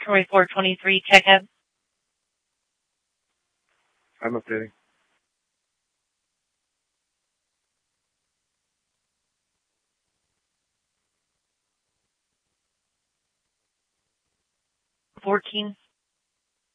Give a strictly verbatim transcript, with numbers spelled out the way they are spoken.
Troy four twenty-three, check out. I'm updating. fourteen.